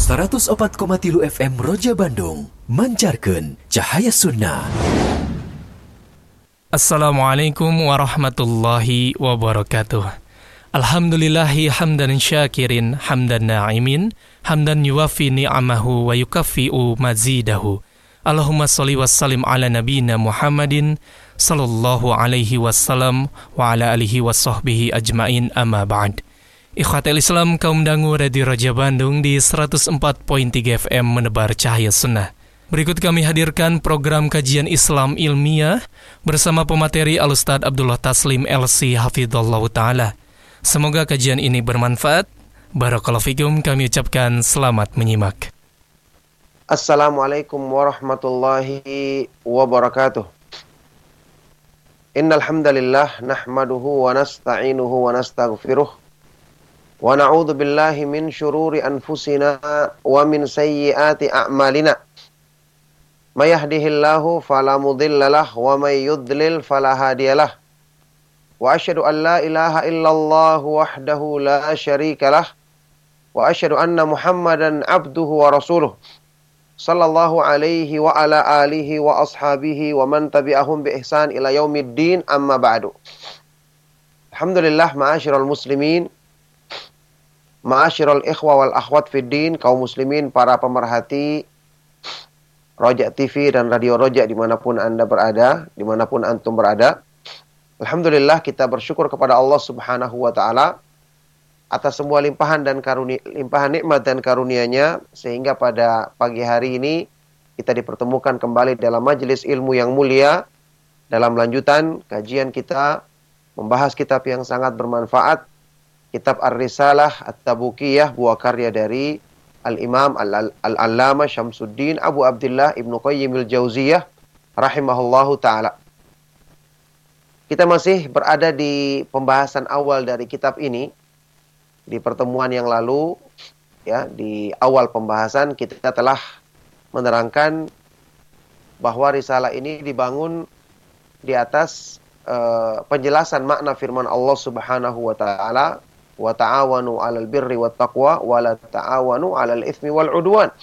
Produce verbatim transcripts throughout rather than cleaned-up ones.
seratus empat koma tiga F M Roja Bandung mancarkeun cahaya sunnah. Assalamualaikum warahmatullahi wabarakatuh. Alhamdulillahi hamdan syakirin, hamdan na'imin, hamdan yuwafi ni'amahu wa yukaffi'u mazidahu. Allahumma salli wa sallim ala nabiyina Muhammadin sallallahu alaihi wasallam wa ala alihi wa sahbihi ajmain, amma ba'd. Ikhwatul Islam, kaum dangu Radio Roja Bandung di seratus empat koma tiga F M menebar cahaya sunnah. Berikut kami hadirkan program kajian Islam ilmiah bersama pemateri Al-Ustaz Abdullah Taslim L C Hafidhallahu Ta'ala. Semoga kajian ini bermanfaat. Barakallahu fikum, kami ucapkan selamat menyimak. Assalamualaikum warahmatullahi wabarakatuh. Innal hamdalillah nahmaduhu wa nasta'inuhu wa nastaghfiruh. Wa na'udzu billahi min syururi anfusina wa min sayyiati a'malina. May yahdihillahu fala mudhillalah wa may yudlil fala hadiyalah. Wa asyhadu an la ilaha illallah wahdahu la syarikalah. Wa asyhadu anna Muhammadan abduhu wa rasuluh. Sallallahu alaihi wa ala alihi wa ashabihi wa man tabi'ahum bi ihsan ila yaumiddin, amma ba'du. Alhamdulillah, ma'asyiral muslimin, ma'asyiral ikhwa wal akhwat fid din, kaum muslimin, para pemerhati Roja T V dan Radio Roja dimanapun Anda berada, dimanapun antum berada. Alhamdulillah, kita bersyukur kepada Allah subhanahu wa ta'ala atas semua limpahan dan karunia, limpahan nikmat dan karunia-Nya, sehingga pada pagi hari ini kita dipertemukan kembali dalam majelis ilmu yang mulia, dalam lanjutan kajian kita membahas kitab yang sangat bermanfaat, kitab Ar-Risalah At-Tabukiyah, buah karya dari Al-Imam Al-Allamah Syamsuddin Abu Abdullah Ibnu Qayyim Al-Jauziyah rahimahullahu ta'ala. Kita masih berada di pembahasan awal dari kitab ini. Di pertemuan yang lalu, ya, di awal pembahasan kita telah menerangkan bahwa risalah ini dibangun di atas uh, penjelasan makna firman Allah Subhanahu wa taala, wa ta'awanu 'alal birri wat taqwa wa la ta'awanu 'alal itsmi wal 'udwan.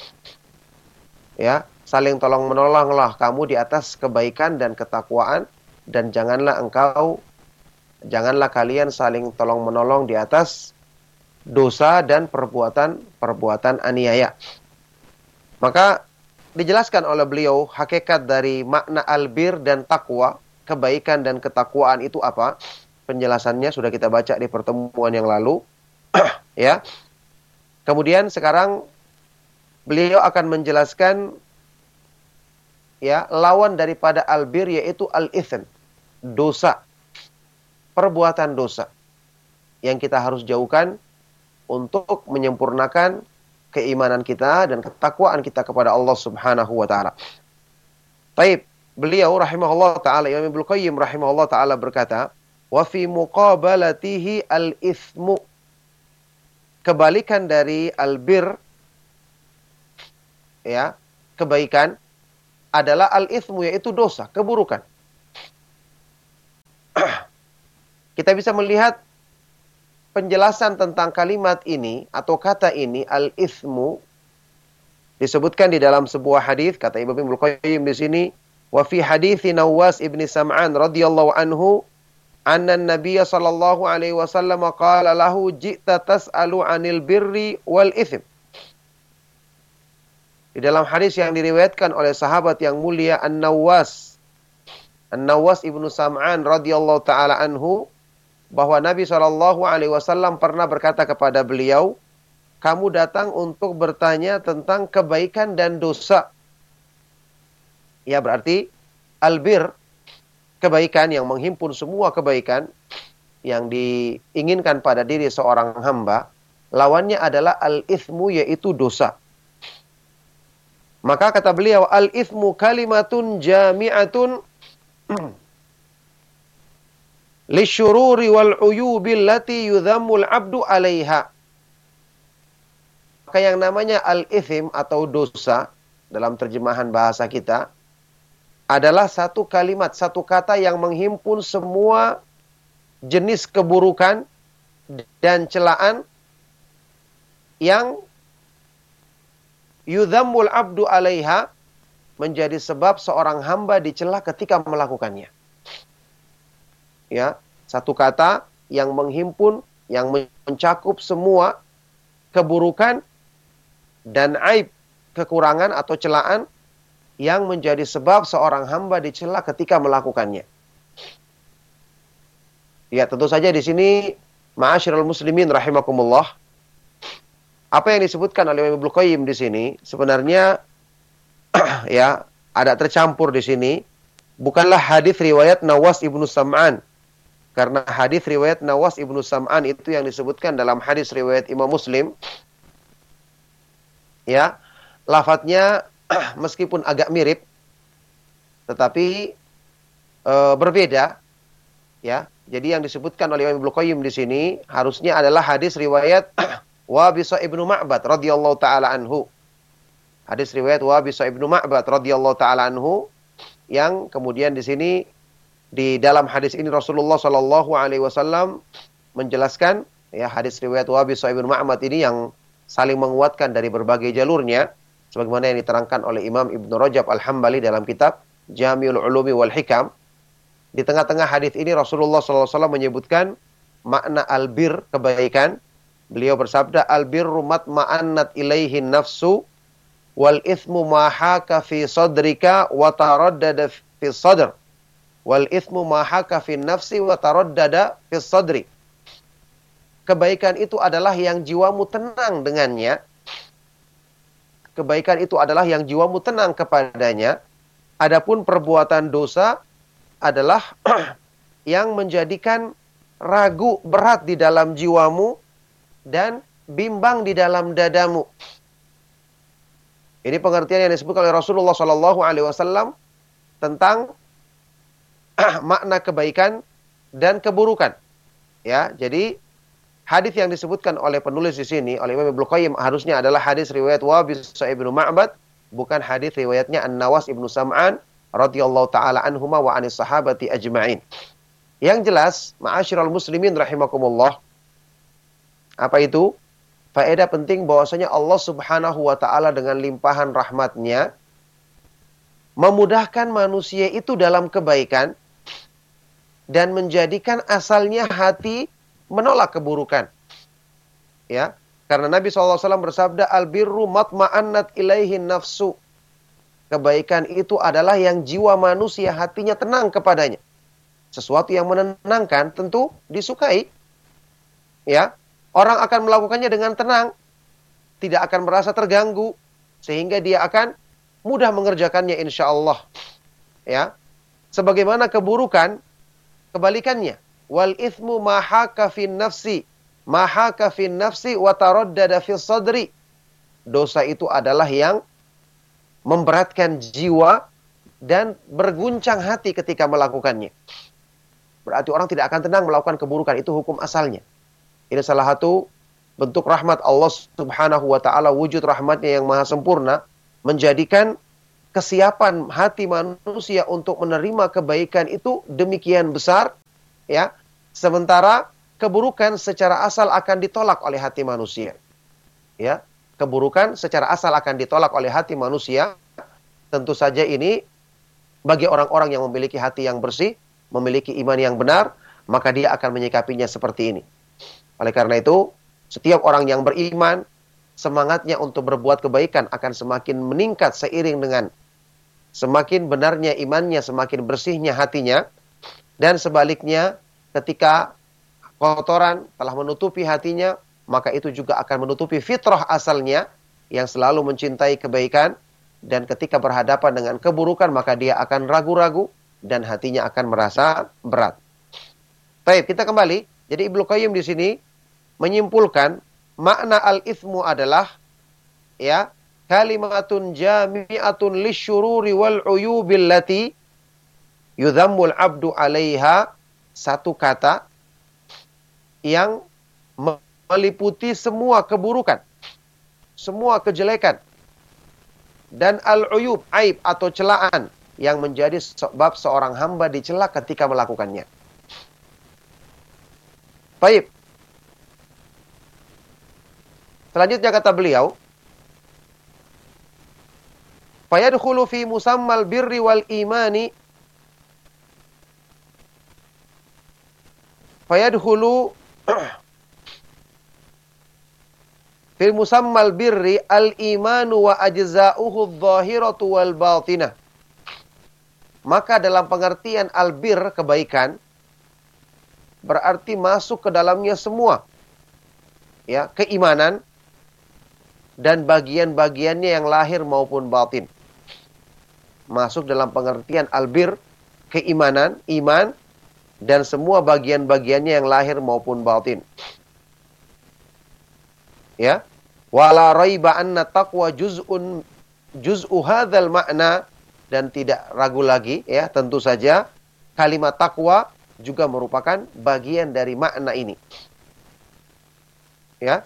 Ya, saling tolong-menolonglah kamu di atas kebaikan dan ketakwaan, dan janganlah engkau janganlah kalian saling tolong-menolong di atas dosa dan perbuatan-perbuatan aniaya. Maka dijelaskan oleh beliau hakikat dari makna albir dan takwa, kebaikan dan ketakwaan itu apa? Penjelasannya sudah kita baca di pertemuan yang lalu. Ya. Kemudian sekarang beliau akan menjelaskan, ya, lawan daripada albir, yaitu al-itsm, dosa, perbuatan dosa yang kita harus jauhkan untuk menyempurnakan keimanan kita dan ketakwaan kita kepada Allah Subhanahu wa taala. Baik, beliau rahimahullah taala, Imam Ibnu Qayyim rahimahullah taala berkata, wa fi muqabalatihi al-itsmu, kebalikan dari albir, ya, kebaikan adalah al-itsmu, yaitu dosa, keburukan. Kita bisa melihat penjelasan tentang kalimat ini atau kata ini al-itsmu disebutkan di dalam sebuah hadis. Kata Imam Ibnu Qayyim di sini, wa fi hadithi Nawas ibni Sam'an radhiyallahu anhu anna an-nabiy sallallahu alaihi wasallam qala lahu ji'ta tas'alu 'anil birri wal itsm. Di dalam hadis yang diriwayatkan oleh sahabat yang mulia An-Nawas An-Nawas ibnu Sam'an radhiyallahu taala anhu, bahwa Nabi shallallahu alaihi wasallam pernah berkata kepada beliau, kamu datang untuk bertanya tentang kebaikan dan dosa. Ya, berarti albir, kebaikan yang menghimpun semua kebaikan yang diinginkan pada diri seorang hamba, lawannya adalah al-itsmu, yaitu dosa. Maka kata beliau, al-itsmu kalimatun jami'atun lisyururi wal uyubi allati yudhammul abdu alaiha. Maka yang namanya al-itsm atau dosa dalam terjemahan bahasa kita adalah satu kalimat, satu kata yang menghimpun semua jenis keburukan dan celaan yang yudhammul abdu alaiha, menjadi sebab seorang hamba dicela ketika melakukannya. Ya, satu kata yang menghimpun, yang mencakup semua keburukan dan aib, kekurangan atau celaan yang menjadi sebab seorang hamba dicela ketika melakukannya. Ya, tentu saja di sini ma'asyiral muslimin rahimakumullah, apa yang disebutkan oleh Ibnu Qayyim di sini sebenarnya ya ada tercampur di sini, bukanlah hadis riwayat Nawas ibnu Sam'an. Karena hadis riwayat Nawas ibnu Sam'an itu yang disebutkan dalam hadis riwayat Imam Muslim, ya, lafadznya meskipun agak mirip, tetapi e, berbeda, ya. Jadi yang disebutkan oleh Ibnu Qayyim di sini harusnya adalah hadis riwayat Wabisa ibnu Ma'bad radhiyallahu taala anhu. Hadis riwayat Wabisa ibnu Ma'bad radhiyallahu taala anhu, yang kemudian di sini di dalam hadis ini Rasulullah Shallallahu alaihi wasallam menjelaskan, ya, hadis riwayat Wabisa ibnu Ma'bad ini yang saling menguatkan dari berbagai jalurnya, sebagaimana yang diterangkan oleh Imam Ibnu Rajab Al-Hambali dalam kitab Jami'ul Ulumi wal Hikam. Di tengah-tengah hadis ini Rasulullah shallallahu alaihi wasallam menyebutkan makna albir, kebaikan. Beliau bersabda, albirru matma'annat ilaihin nafsu wal ithmu ma haka fi sadrika wa taraddada fi sadr. Wal ithmu ma haka fi nafsi wa taraddada fi sadri. Kebaikan itu adalah yang jiwamu tenang dengannya. Kebaikan itu adalah yang jiwamu tenang kepadanya. Adapun perbuatan dosa adalah yang menjadikan ragu berat di dalam jiwamu dan bimbang di dalam dadamu. Ini pengertian yang disebut oleh Rasulullah Shallallahu Alaihi Wasallam tentang makna kebaikan dan keburukan. Ya, jadi hadis yang disebutkan oleh penulis di sini oleh Imam Ibnu Qayyim harusnya adalah hadis riwayat Wabisa ibnu Ma'bad, bukan hadis riwayatnya An-Nawas ibnu Sam'an radhiyallahu taala anhuma wa anis sahabati ajma'in. Yang jelas, ma'asyiral muslimin rahimakumullah, apa itu? Faedah penting bahwasanya Allah Subhanahu wa taala dengan limpahan rahmatnya memudahkan manusia itu dalam kebaikan dan menjadikan asalnya hati menolak keburukan. Ya, karena Nabi shallallahu alaihi wasallam bersabda, albirru matma'annat ilaihin nafsu. Kebaikan itu adalah yang jiwa manusia hatinya tenang kepadanya. Sesuatu yang menenangkan tentu disukai. Ya, orang akan melakukannya dengan tenang, tidak akan merasa terganggu, sehingga dia akan mudah mengerjakannya insyaallah. Ya, sebagaimana keburukan kebalikannya. Wal ithmu ma haka fin nafsi, ma haka fin nafsi wa taraddada fis sadri. Dosa itu adalah yang memberatkan jiwa dan berguncang hati ketika melakukannya. Berarti orang tidak akan tenang melakukan keburukan, itu hukum asalnya. Ini salah satu bentuk rahmat Allah Subhanahu wa taala, wujud rahmatnya yang maha sempurna, menjadikan kesiapan hati manusia untuk menerima kebaikan itu demikian besar, ya. Sementara keburukan secara asal akan ditolak oleh hati manusia. Ya, keburukan secara asal akan ditolak oleh hati manusia. Tentu saja ini bagi orang-orang yang memiliki hati yang bersih, memiliki iman yang benar, maka dia akan menyikapinya seperti ini. Oleh karena itu, setiap orang yang beriman, semangatnya untuk berbuat kebaikan akan semakin meningkat seiring dengan semakin benarnya imannya, semakin bersihnya hatinya. Dan sebaliknya, ketika kotoran telah menutupi hatinya, maka itu juga akan menutupi fitrah asalnya yang selalu mencintai kebaikan. Dan ketika berhadapan dengan keburukan, maka dia akan ragu-ragu dan hatinya akan merasa berat. Baik, kita kembali. Jadi Ibnu Qayyim di sini menyimpulkan makna al-ithmu adalah, ya, kalimatun jami'atun lisyururi wal uyubil lati yudhammul abdu 'alaiha, satu kata yang meliputi semua keburukan, semua kejelekan, dan al-uyub, aib atau celaan yang menjadi sebab seorang hamba dicela ketika melakukannya. Baik. Selanjutnya kata beliau, Fayadkhulu fi musammal birri wal imani Fayadkhulu fil musammal birri al-imanu wa ajza'uhu adh-dhahiratu wal batinah. Maka dalam pengertian albir, kebaikan, berarti masuk ke dalamnya semua. Ya, keimanan dan bagian-bagiannya yang lahir maupun batin. Masuk dalam pengertian albir, keimanan, iman, dan semua bagian-bagiannya yang lahir maupun batin. Ya. Wala raiba anna taqwa juz'un juz'u hadzal ma'na, dan tidak ragu lagi ya, tentu saja kalimat takwa juga merupakan bagian dari makna ini. Ya.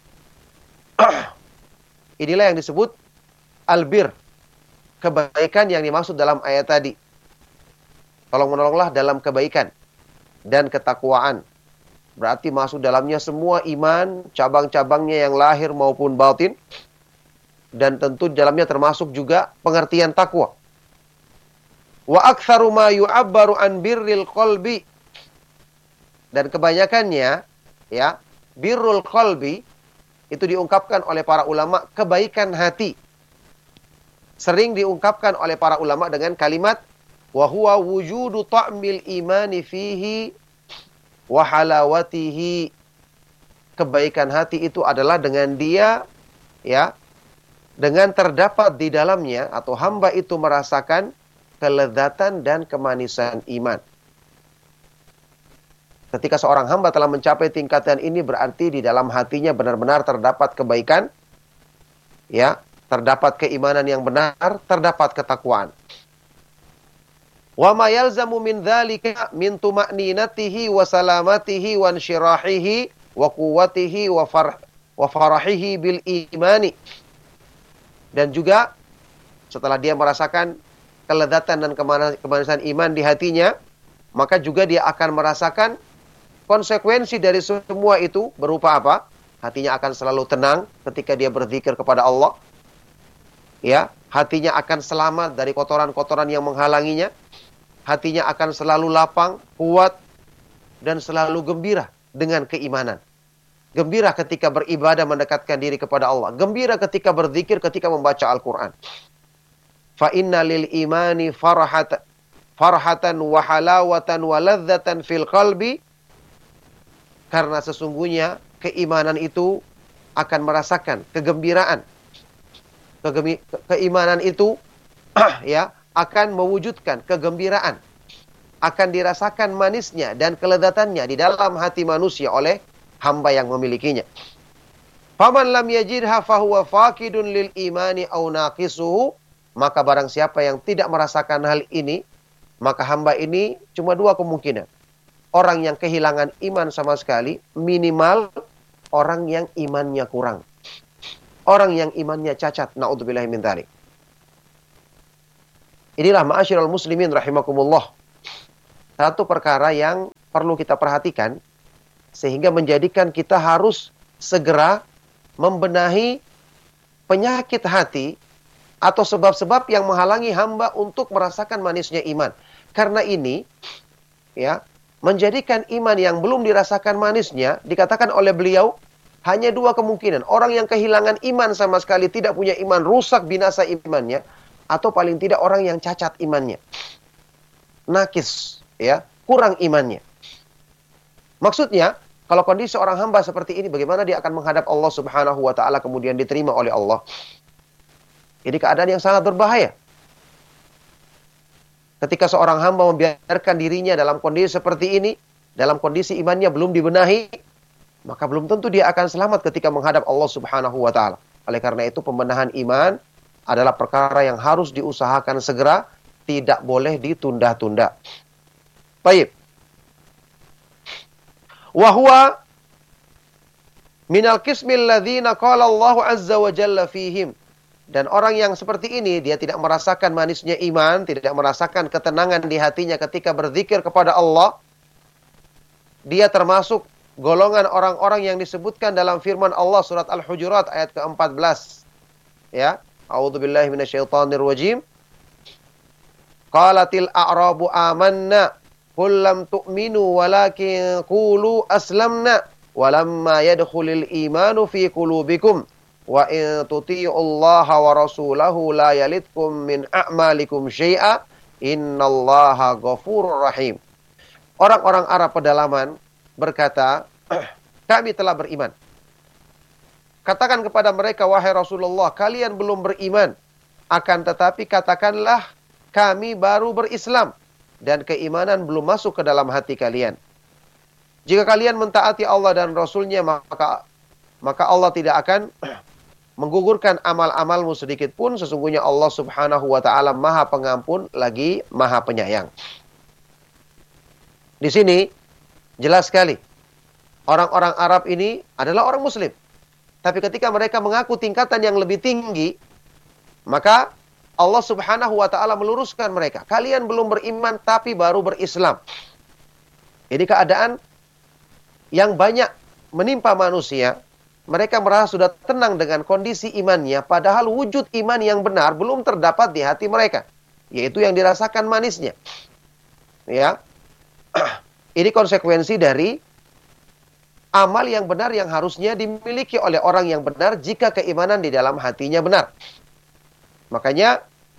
Inilah yang disebut albir, kebaikan yang dimaksud dalam ayat tadi. Tolong-menolonglah dalam kebaikan dan ketakwaan. Berarti masuk dalamnya semua iman, cabang-cabangnya yang lahir maupun batin. Dan tentu dalamnya termasuk juga pengertian takwa. Wa aktsaru ma yu'abbaru an birril qalbi. Dan kebanyakannya, ya, birrul qalbi itu diungkapkan oleh para ulama kebaikan hati. Sering diungkapkan oleh para ulama dengan kalimat wa huwa wujudu ta'mil imani fihi wa halawatihi. Kebaikan hati itu adalah dengan dia, ya, dengan terdapat di dalamnya atau hamba itu merasakan kelezatan dan kemanisan iman. Ketika seorang hamba telah mencapai tingkatan ini, berarti di dalam hatinya benar-benar terdapat kebaikan, ya, terdapat keimanan yang benar, terdapat ketakwaan. Wa ma yalzamu min dzalika min tuma'ninatihi wa salamatihi wa insyirahihi wa quwwatihi wa farh wa farahihi bil imani. Dan juga setelah dia merasakan kelezatan dan kemanisan iman di hatinya, maka juga dia akan merasakan konsekuensi dari semua itu berupa apa? Hatinya akan selalu tenang ketika dia berzikir kepada Allah. Ya, hatinya akan selamat dari kotoran-kotoran yang menghalanginya. Hatinya akan selalu lapang, kuat, dan selalu gembira dengan keimanan. Gembira ketika beribadah mendekatkan diri kepada Allah. Gembira ketika berzikir, ketika membaca Al-Quran. Fa inna lil imani farahatan, farhatan wa halawatan wa ladzatan fil qalbi. Karena sesungguhnya keimanan itu akan merasakan kegembiraan. Kegemi, keimanan itu ya akan mewujudkan kegembiraan. Akan dirasakan manisnya dan kelezatannya di dalam hati manusia oleh hamba yang memilikinya. Faman lam yajidha fahuwa faqidun lil imani aw naqisuhu. Maka barang siapa yang tidak merasakan hal ini, maka hamba ini cuma dua kemungkinan. Orang yang kehilangan iman sama sekali, minimal orang yang imannya kurang. Orang yang imannya cacat, na'udzubillahi min dzalik. Inilah ma'asyiral muslimin rahimakumullah. Satu perkara yang perlu kita perhatikan, sehingga menjadikan kita harus segera membenahi penyakit hati atau sebab-sebab yang menghalangi hamba untuk merasakan manisnya iman. Karena ini, ya, menjadikan iman yang belum dirasakan manisnya, dikatakan oleh beliau, hanya dua kemungkinan. Orang yang kehilangan iman sama sekali, tidak punya iman, rusak binasa imannya, atau paling tidak orang yang cacat imannya. Nakis, ya, kurang imannya. Maksudnya, kalau kondisi seorang hamba seperti ini, bagaimana dia akan menghadap Allah Subhanahu wa taala kemudian diterima oleh Allah? Ini keadaan yang sangat berbahaya. Ketika seorang hamba membiarkan dirinya dalam kondisi seperti ini, dalam kondisi imannya belum dibenahi, maka belum tentu dia akan selamat ketika menghadap Allah Subhanahu wa taala. Oleh karena itu, pembenahan iman adalah perkara yang harus diusahakan segera, tidak boleh ditunda-tunda. Baik. Wa huwa minal qismil ladzina qala Allah azza wa jalla fihim. Dan orang yang seperti ini, dia tidak merasakan manisnya iman, tidak merasakan ketenangan di hatinya ketika berzikir kepada Allah. Dia termasuk golongan orang-orang yang disebutkan dalam firman Allah surat Al-Hujurat ayat ke empat belas. Ya, A'udzubillahi minasyaitonir rajim. Qalatil a'rabu amanna qul lam tu'minu walakin qulu aslamna walamma yadkhulul imanu fi qulubikum wa in tuti'ullaha wa rasulahu la yalitkum min a'malikum syai'a innallaha ghafurur rahim. Orang-orang Arab pedalaman berkata, kami telah beriman. Katakan kepada mereka, wahai Rasulullah, kalian belum beriman. Akan tetapi katakanlah, kami baru berislam. Dan keimanan belum masuk ke dalam hati kalian. Jika kalian mentaati Allah dan Rasulnya, maka, maka Allah tidak akan menggugurkan amal-amalmu sedikit pun. Sesungguhnya Allah subhanahu wa ta'ala maha pengampun lagi maha penyayang. Di sini, jelas sekali. Orang-orang Arab ini adalah orang Muslim. Tapi ketika mereka mengaku tingkatan yang lebih tinggi, maka Allah subhanahu wa ta'ala meluruskan mereka. Kalian belum beriman tapi baru berislam. Ini keadaan yang banyak menimpa manusia. Mereka merasa sudah tenang dengan kondisi imannya. Padahal wujud iman yang benar belum terdapat di hati mereka. Yaitu yang dirasakan manisnya. Ya. Ini konsekuensi dari amal yang benar yang harusnya dimiliki oleh orang yang benar jika keimanan di dalam hatinya benar. Makanya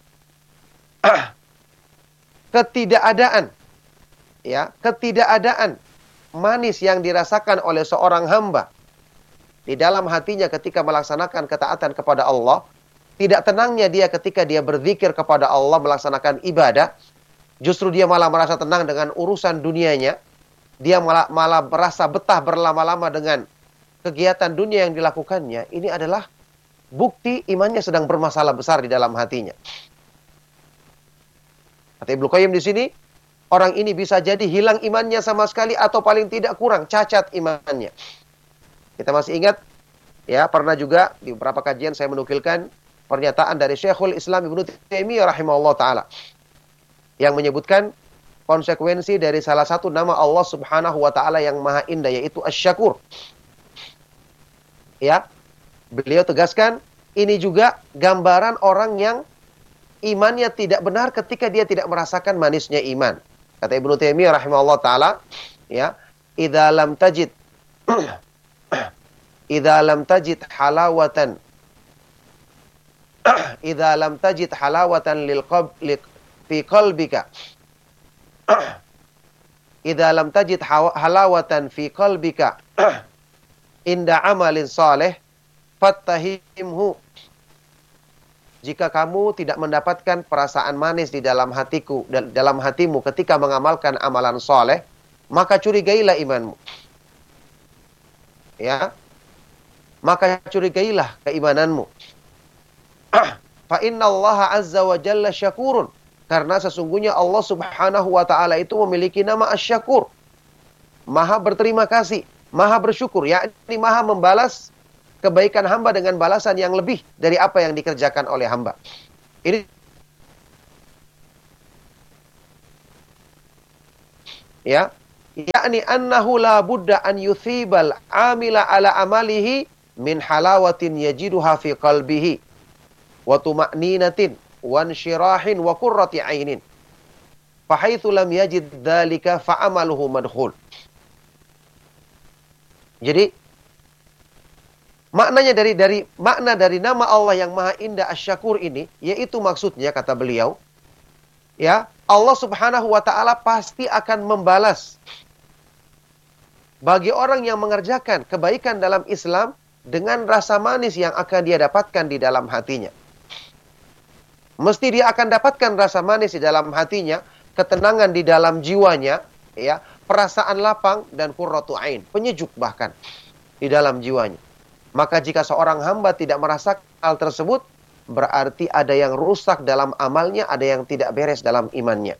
ketidakadaan ya, ketidakadaan manis yang dirasakan oleh seorang hamba di dalam hatinya ketika melaksanakan ketaatan kepada Allah, tidak tenangnya dia ketika dia berzikir kepada Allah melaksanakan ibadah, justru dia malah merasa tenang dengan urusan dunianya, dia malah malah merasa betah berlama-lama dengan kegiatan dunia yang dilakukannya. Ini adalah bukti imannya sedang bermasalah besar di dalam hatinya. Kata Ibnu Qayyim di sini, orang ini bisa jadi hilang imannya sama sekali atau paling tidak kurang cacat imannya. Kita masih ingat, ya pernah juga di beberapa kajian saya menukilkan pernyataan dari Syekhul Islam Ibnu Taimiyah rahimahullah taala yang menyebutkan konsekuensi dari salah satu nama Allah Subhanahu wa taala yang Maha Indah, yaitu Asy-Syakur. Ya. Beliau tegaskan, ini juga gambaran orang yang imannya tidak benar ketika dia tidak merasakan manisnya iman. Kata Ibnu Taimiyah rahimahullah taala, ya, idza lam tajid idza lam tajid halawatan idza lam tajid halawatan lil qalb fi qalbika idza lam tajid halawatan fi qalbika inda amalin salih fattahimhu. Jika kamu tidak mendapatkan perasaan manis di dalam hatiku dan dalam hatimu ketika mengamalkan amalan soleh, maka curigailah imanmu. Ya, maka curigailah keimananmu. Fa innallaha azza wa jalla syakurun. Karena sesungguhnya Allah subhanahu wa ta'ala itu memiliki nama Asy-Syakur. Maha berterima kasih, maha bersyukur, yakni maha membalas kebaikan hamba dengan balasan yang lebih dari apa yang dikerjakan oleh hamba. Ini ya, yakni annahu la budda an yuthibal amila ala amalihi min halawatin yajiduha fi qalbihi wa tuma'ninatin wa insyirahin wa qurrati ainin. Fa haitsu lam yajid dzalika fa amaluhu madkhul. Jadi maknanya dari dari makna dari nama Allah yang Maha Indah Asy-Syakur ini, yaitu maksudnya kata beliau, ya, Allah Subhanahu wa taala pasti akan membalas bagi orang yang mengerjakan kebaikan dalam Islam dengan rasa manis yang akan dia dapatkan di dalam hatinya. Mesti dia akan dapatkan rasa manis di dalam hatinya, ketenangan di dalam jiwanya, ya, perasaan lapang dan qurratu ain, penyejuk bahkan di dalam jiwanya. Maka jika seorang hamba tidak merasakan hal tersebut, berarti ada yang rusak dalam amalnya, ada yang tidak beres dalam imannya.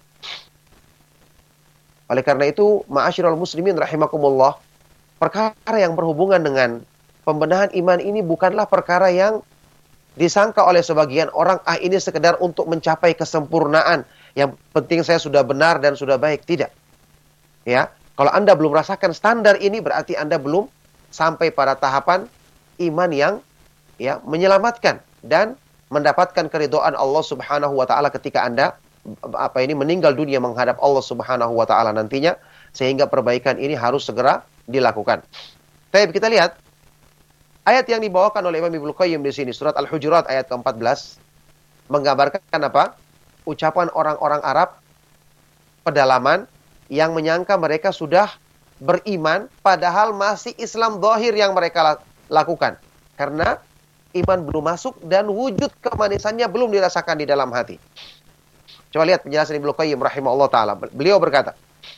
Oleh karena itu, ma'asyiral muslimin rahimakumullah, perkara yang berhubungan dengan pembenahan iman ini bukanlah perkara yang disangka oleh sebagian orang, ah ini sekedar untuk mencapai kesempurnaan, yang penting saya sudah benar dan sudah baik. Tidak. Ya, kalau Anda belum merasakan standar ini, berarti Anda belum sampai pada tahapan iman yang ya menyelamatkan dan mendapatkan keridhaan Allah Subhanahu wa taala ketika Anda apa ini meninggal dunia menghadap Allah Subhanahu wa taala nantinya, sehingga perbaikan ini harus segera dilakukan. Baik, kita lihat ayat yang dibawakan oleh Imam Ibnu Qayyim di sini, surat Al-Hujurat ayat ke empat belas, menggambarkan apa? Ucapan orang-orang Arab pedalaman yang menyangka mereka sudah beriman padahal masih Islam zahir yang mereka lakukan. Karena iman belum masuk dan wujud kemanisannya belum dirasakan di dalam hati. Coba lihat penjelasan Ibnu Qayyim rahimahullah taala. Beliau berkata,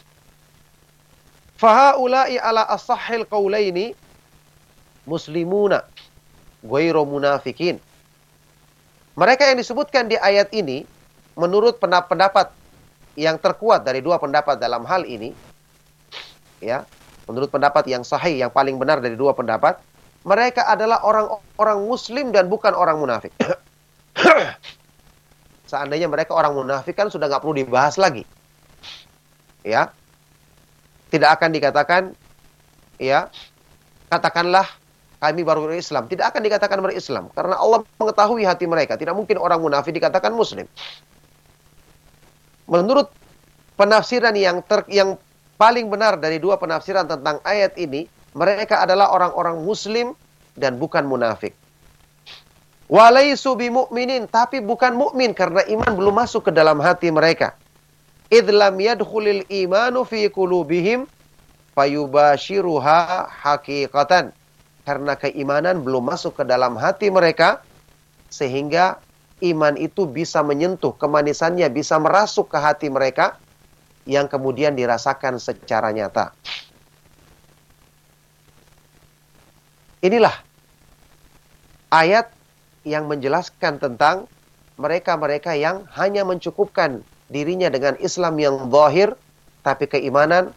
"Fahaula'i ala as-sahhil qaulaini muslimuna ghairu munafikin." Mereka yang disebutkan di ayat ini menurut pendapat yang terkuat dari dua pendapat dalam hal ini, ya, menurut pendapat yang sahih, yang paling benar dari dua pendapat, mereka adalah orang-orang muslim dan bukan orang munafik. Seandainya mereka orang munafik kan sudah nggak perlu dibahas lagi. Ya. Tidak akan dikatakan, ya, katakanlah kami baru berislam. Tidak akan dikatakan berislam. Karena Allah mengetahui hati mereka. Tidak mungkin orang munafik dikatakan muslim. Menurut penafsiran yang ter, yang paling benar dari dua penafsiran tentang ayat ini, mereka adalah orang-orang muslim dan bukan munafik. Walaisu bimu'minin, tapi bukan mukmin karena iman belum masuk ke dalam hati mereka. Idh lam yadkhulil imanu fi qulubihim fayubashiruha haqiqatan. Karena keimanan belum masuk ke dalam hati mereka, sehingga iman itu bisa menyentuh, kemanisannya bisa merasuk ke hati mereka, yang kemudian dirasakan secara nyata. Inilah ayat yang menjelaskan tentang mereka-mereka yang hanya mencukupkan dirinya dengan Islam yang zahir, tapi keimanan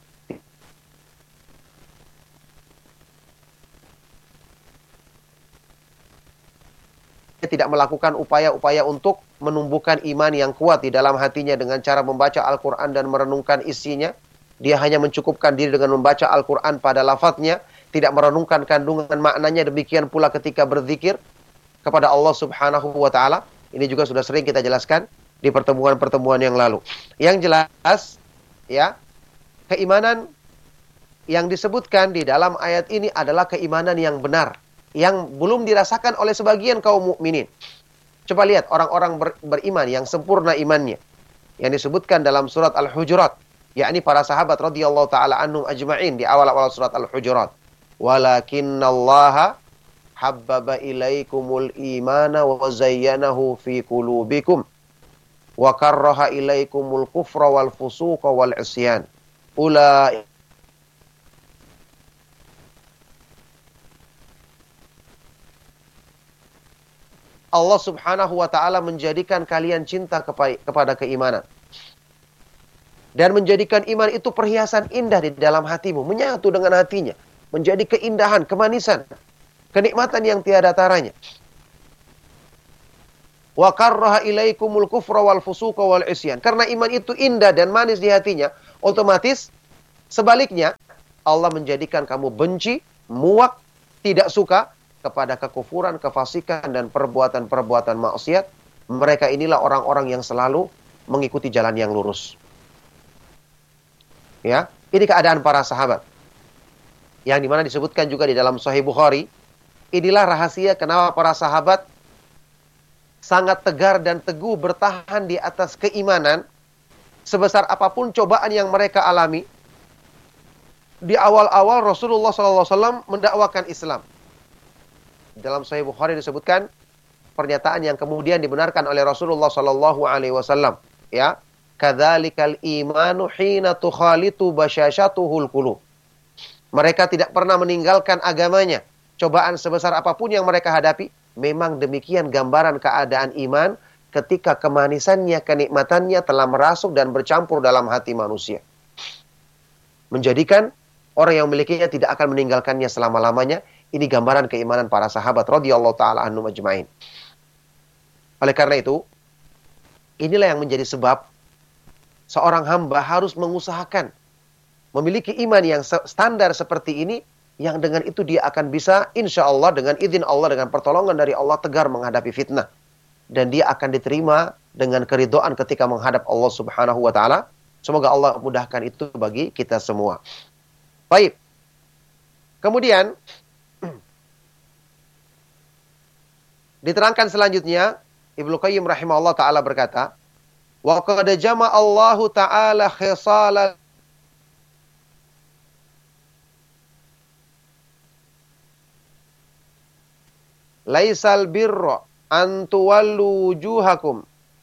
tidak melakukan upaya-upaya untuk menumbuhkan iman yang kuat di dalam hatinya dengan cara membaca Al-Quran dan merenungkan isinya. Dia hanya mencukupkan diri dengan membaca Al-Quran pada lafadznya, tidak merenungkan kandungan maknanya. Demikian pula ketika berzikir kepada Allah Subhanahu wa taala. Ini juga sudah sering kita jelaskan di pertemuan-pertemuan yang lalu. Yang jelas, ya, keimanan yang disebutkan di dalam ayat ini adalah keimanan yang benar, yang belum dirasakan oleh sebagian kaum mukminin. Coba lihat orang-orang ber, beriman yang sempurna imannya, yang disebutkan dalam surat Al-Hujurat, yakni para sahabat radhiyallahu taala anhum ajma'in di awal-awal surat Al-Hujurat. Walakinnallaha habbaba ilaikumul imana wa zayyanahu fi qulubikum wa karraha ilaikumul kufra wal fusuqa wal isyan. Ula Allah Subhanahu wa taala menjadikan kalian cinta kepada keimanan dan menjadikan iman itu perhiasan indah di dalam hatimu, menyatu dengan hatinya, menjadi keindahan, kemanisan, kenikmatan yang tiada taranya. Wa karraha ilaikumul kufra wal fusuqa wal isyan. Karena iman itu indah dan manis di hatinya, otomatis sebaliknya Allah menjadikan kamu benci, muak, tidak suka kepada kekufuran, kefasikan dan perbuatan-perbuatan maksiat. Mereka inilah orang-orang yang selalu mengikuti jalan yang lurus. Ya, ini keadaan para sahabat. Yang dimana disebutkan juga di dalam Sahih Bukhari. Inilah rahasia kenapa para sahabat sangat tegar dan teguh bertahan di atas keimanan sebesar apapun cobaan yang mereka alami. Di awal-awal Rasulullah shallallahu alaihi wasallam mendakwakan Islam. Dalam Sahih Bukhari disebutkan pernyataan yang kemudian dibenarkan oleh Rasulullah shallallahu alaihi wasallam. Ya, kadzalikal imanu hina tukhalitu basyashatuhul qulub. Mereka tidak pernah meninggalkan agamanya. Cobaan sebesar apapun yang mereka hadapi, memang demikian gambaran keadaan iman ketika kemanisannya, kenikmatannya telah merasuk dan bercampur dalam hati manusia. Menjadikan orang yang memilikinya tidak akan meninggalkannya selama-lamanya. Ini gambaran keimanan para sahabat radhiyallahu taala anhum ajma'in. Oleh karena itu, inilah yang menjadi sebab seorang hamba harus mengusahakan memiliki iman yang standar seperti ini, yang dengan itu dia akan bisa insya Allah dengan izin Allah, dengan pertolongan dari Allah tegar menghadapi fitnah. dan dia akan diterima dengan keridhaan ketika menghadap Allah Subhanahu wa taala. Semoga Allah mudahkan itu bagi kita semua. Baik. Kemudian diterangkan selanjutnya, Ibnu Qayyim rahimahullah taala berkata, wa qad jama'a Allahu ta'ala khisala laisal birra an tuwallu wujuhakum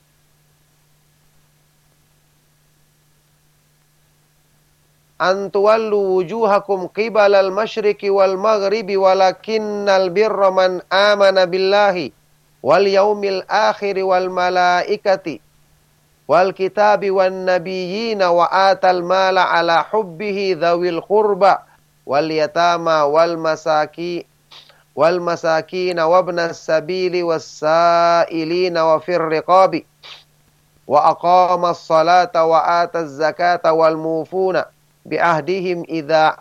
an tuwallu wujuhakum qibalal masyriqi wal maghribi walakinnal birra man amana billahi wal yaumil akhir wal malaikati wal kitabi wan nabiyyina wa atal mala ala hubbihi dhawil qurba wal yatama wal masaki wal masakin wabnas sabili was sailina wa fir riqabi wa aqamas salata wa ataz zakata wal mufuna bi ahdihim idza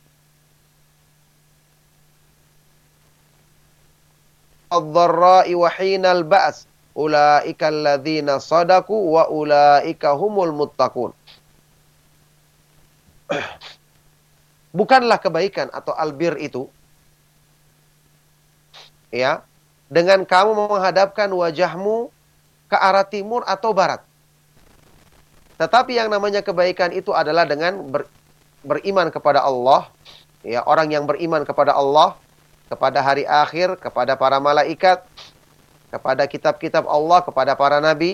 ad-dharra'i wa hinal ba's ulaika alladzina sadaqu wa ulaika humul muttaqun. Bukanlah kebaikan atau albir itu, ya, dengan kamu menghadapkan wajahmu ke arah timur atau barat. Tetapi yang namanya kebaikan itu adalah dengan ber, beriman kepada Allah, ya, orang yang beriman kepada Allah, kepada hari akhir, kepada para malaikat, kepada kitab-kitab Allah, kepada para nabi,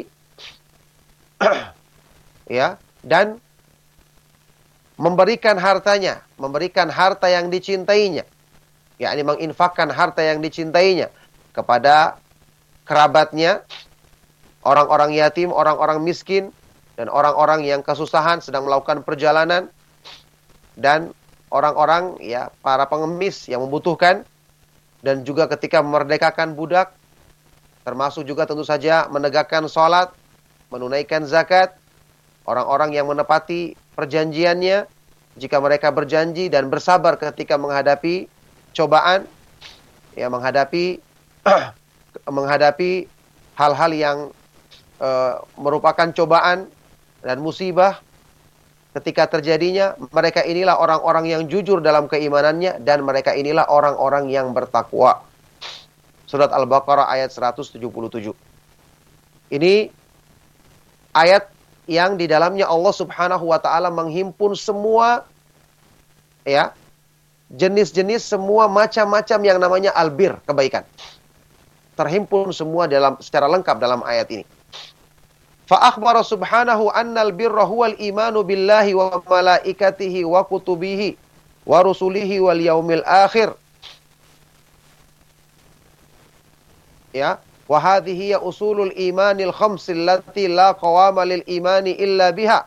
ya, dan memberikan hartanya, memberikan harta yang dicintainya, yakni menginfakkan harta yang dicintainya kepada kerabatnya, orang-orang yatim, orang-orang miskin, dan orang-orang yang kesusahan sedang melakukan perjalanan, dan orang-orang, ya, para pengemis yang membutuhkan, dan juga ketika memerdekakan budak, termasuk juga tentu saja menegakkan sholat, menunaikan zakat, orang-orang yang menepati perjanjiannya jika mereka berjanji, dan bersabar ketika menghadapi cobaan, ya, menghadapi menghadapi hal-hal yang uh, merupakan cobaan dan musibah ketika terjadinya. Mereka inilah orang-orang yang jujur dalam keimanannya, dan mereka inilah orang-orang yang bertakwa. Surat Al-Baqarah ayat seratus tujuh puluh tujuh. Ini ayat yang di dalamnya Allah Subhanahu wa taala menghimpun semua, ya, jenis-jenis, semua macam-macam yang namanya albir, kebaikan. Terhimpun semua dalam secara lengkap dalam ayat ini. Fa akhbara subhanahu annal birra huwal imanu billahi wa malaikatihi wa kutubihi wa rusulihi wal yaumil akhir. Ya, wa hadhihi ya usulul imanil khamsil lati la qawama lil imani illa biha.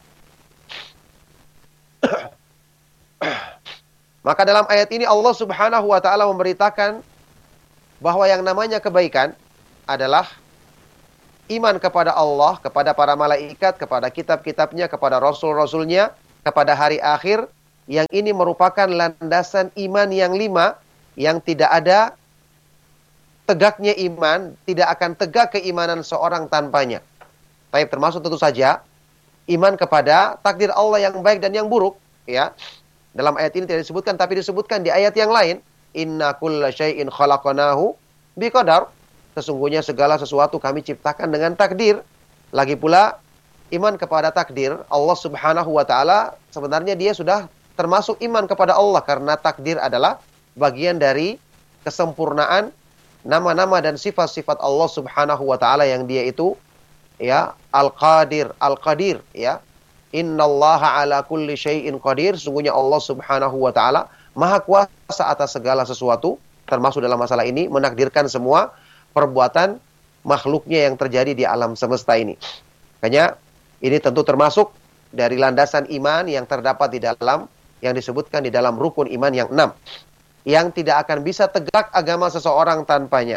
Maka dalam ayat ini Allah Subhanahu wa taala memberitakan bahwa yang namanya kebaikan adalah iman kepada Allah, kepada para malaikat, kepada kitab-kitabnya, kepada rasul-rasulnya, kepada hari akhir, yang ini merupakan landasan iman yang lima, yang tidak ada tegaknya iman, tidak akan tegak keimanan seorang tanpanya. Baik, termasuk tentu saja iman kepada takdir Allah yang baik dan yang buruk, ya. Dalam ayat ini tidak disebutkan, tapi disebutkan di ayat yang lain, inna kulla syai'in khalaqnahu biqadar. Sesungguhnya segala sesuatu kami ciptakan dengan takdir. Lagi pula, iman kepada takdir Allah Subhanahu wa taala, sebenarnya dia sudah termasuk iman kepada Allah, karena takdir adalah bagian dari kesempurnaan nama-nama dan sifat-sifat Allah Subhanahu wa taala yang dia itu, ya, Al-Qadir, Al-Qadir, ya. Innallaha ala kulli syai'in qadir. Sesungguhnya Allah Subhanahu wa taala maha kuasa atas segala sesuatu, termasuk dalam masalah ini menakdirkan semua perbuatan makhluknya yang terjadi di alam semesta ini. Makanya ini tentu termasuk dari landasan iman yang terdapat di dalam, yang disebutkan di dalam rukun iman yang enam, yang tidak akan bisa tegak agama seseorang tanpanya.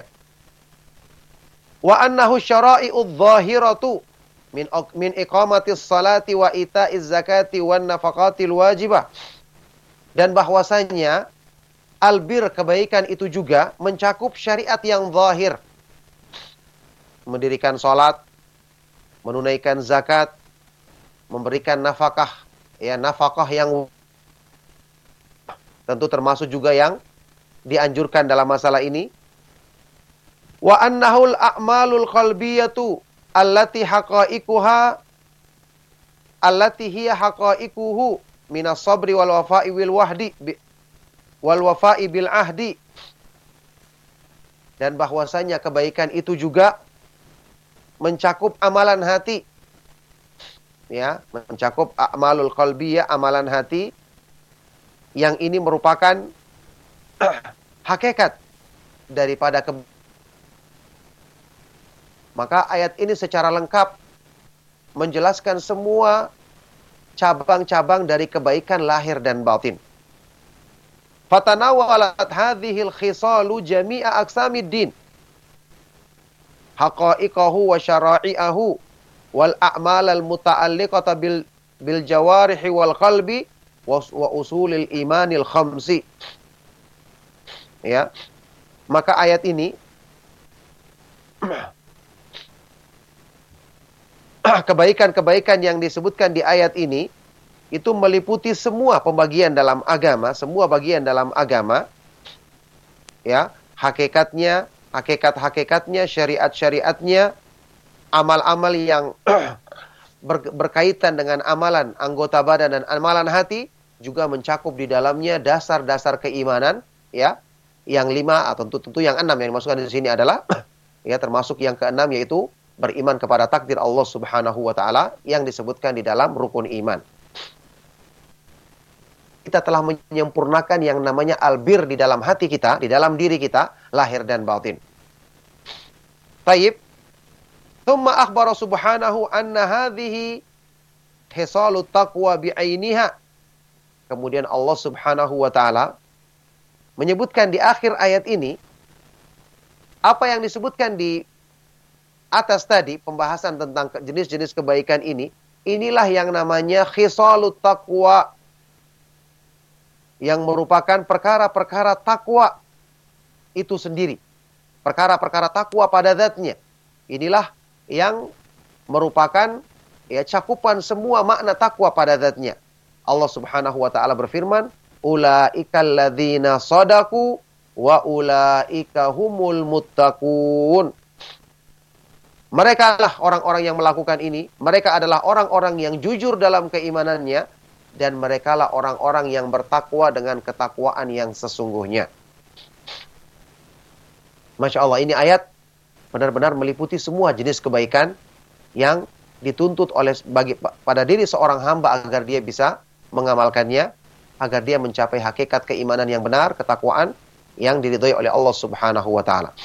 Wa annahu syara'i'udz zahiratu min min iqamatis salati wa ita'iz zakati wan nafaqatil wajibah. Dan bahwasanya albir, kebaikan itu juga mencakup syariat yang zahir. mendirikan sholat, menunaikan zakat, memberikan nafkah, ya nafkah yang tentu termasuk juga yang dianjurkan dalam masalah ini. Wa annahul a'malul qalbiyatu allati haqa'iquha allati hiya haqa'iquhu minas sabri wal wafa'i wal wahdi wal wafa'i bil ahdi. Dan bahwasanya kebaikan itu juga mencakup amalan hati. Ya, mencakup a'malul qalbiyah, amalan hati, yang ini merupakan hakikat daripada kebaikan. Maka ayat ini secara lengkap menjelaskan semua cabang-cabang dari kebaikan lahir dan batin. Fatanawalat hadhil khisalu jami'a aqsamiddin. Haqa'iqahu wa syara'i'ahu wal a'mal al muta'alliqata bil bil jawarihi wal qalbi wa usulil imanil khamsi. Ya. Maka ayat ini kebaikan-kebaikan yang disebutkan di ayat ini itu meliputi semua pembagian dalam agama, semua bagian dalam agama. Ya, hakikatnya, hakikat-hakikatnya, syariat-syariatnya, amal-amal yang ber, berkaitan dengan amalan anggota badan dan amalan hati juga mencakup di dalamnya dasar-dasar keimanan, ya. Yang lima atau tentu tentu yang enam yang dimasukkan di sini adalah ya termasuk yang keenam, yaitu beriman kepada takdir Allah Subhanahu wa taala yang disebutkan di dalam rukun iman. Kita telah menyempurnakan yang namanya albir di dalam hati kita, di dalam diri kita, lahir dan batin. Baik. Tsumma akhbara subhanahu anna hadhihi hisalut taqwa bi'ainiha. Kemudian Allah Subhanahu wa taala menyebutkan di akhir ayat ini apa yang disebutkan di atas tadi, pembahasan tentang jenis-jenis kebaikan ini, inilah yang namanya khisalut taqwa, yang merupakan perkara-perkara takwa itu sendiri. Perkara-perkara takwa pada zatnya. Inilah yang merupakan ya cakupan semua makna takwa pada zatnya. Allah Subhanahu wa taala berfirman, ulaikal ladzina shadaku wa ulaika humul muttaqun. Mereka adalah orang-orang yang melakukan ini. Mereka adalah orang-orang yang jujur dalam keimanannya. Dan mereka lah orang-orang yang bertakwa dengan ketakwaan yang sesungguhnya. Masya Allah, ini ayat benar-benar meliputi semua jenis kebaikan yang dituntut oleh bagi pada diri seorang hamba agar dia bisa mengamalkannya, agar dia mencapai hakikat keimanan yang benar, ketakwaan yang diridhoi oleh Allah Subhanahu wa taala.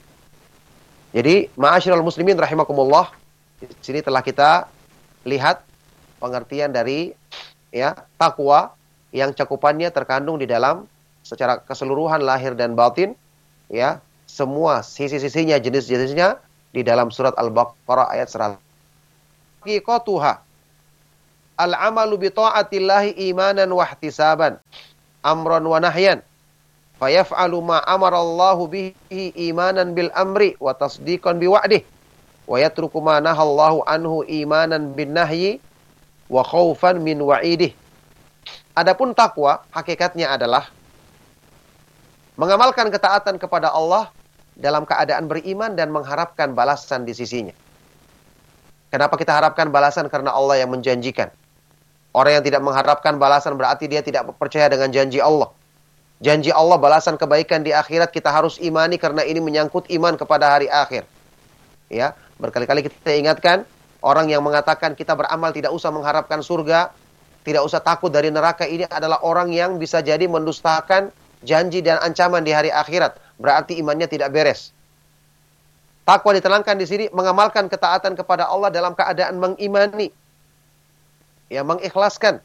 Jadi, ma'asyiral muslimin rahimakumullah, di sini telah kita lihat pengertian dari ya takwa yang cakupannya terkandung di dalam secara keseluruhan lahir dan batin, ya, semua sisi-sisinya, jenis-jenisnya di dalam surat Al-Baqarah ayat seratus. Haqiqatuha al-amalu bi ta'atillahi imanan wa ihtisaban, amran wa nahyan. Fayaf'alu ma amarallahu bihi imanan bil amri wa tasdiqan bi wa'dih wa yatruku ma nahallahu anhu imanan bin nahyi wa khaufan min wa'idih. Adapun takwa hakikatnya adalah mengamalkan ketaatan kepada Allah dalam keadaan beriman dan mengharapkan balasan di sisinya. Kenapa kita harapkan balasan? Karena Allah yang menjanjikan. Orang yang tidak mengharapkan balasan berarti dia tidak percaya dengan janji Allah. Janji Allah balasan kebaikan di akhirat kita harus imani karena ini menyangkut iman kepada hari akhir. Ya, berkali-kali kita ingatkan, orang yang mengatakan kita beramal tidak usah mengharapkan surga, tidak usah takut dari neraka, ini adalah orang yang bisa jadi mendustakan janji dan ancaman di hari akhirat. Berarti imannya tidak beres. Takwa diterangkan di sini mengamalkan ketaatan kepada Allah dalam keadaan mengimani, ya, mengikhlaskan